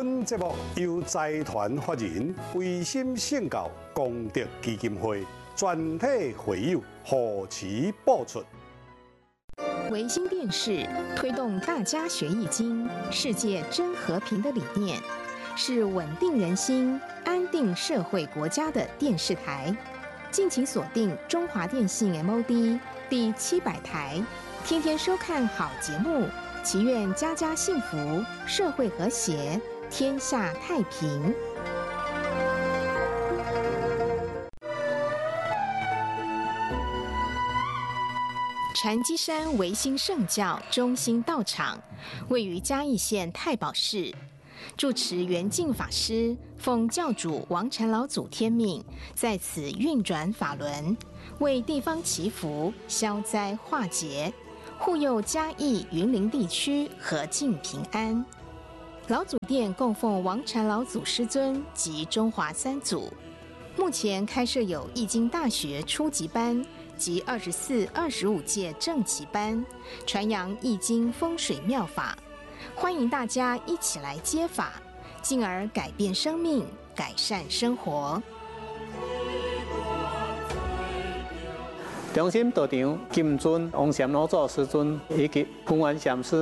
本节目由财团法人维心圣教功德基金会全体会友护持播出。 维新电视推动大家学易经、世界真和平的理念，是稳定人心、安定社会国家的电视台。敬请锁定中华电信 MOD 第700台，天天收看好节目，祈愿家家幸福，社会和谐，天下太平。禅机山维新圣教中心道场位于嘉义县太保市，住持圆净法师奉教主王禅老祖天命，在此运转法轮，为地方祈福、消灾化劫，护佑嘉义、云林地区和静平安。老祖殿供奉王禅老祖师尊及中华三祖，目前开设有易经大学初级班及24、25届正期班，传扬易经风水妙法，欢迎大家一起来接法，进而改变生命，改善生活。 中心道场金尊王禅老祖师尊以及弘源禅师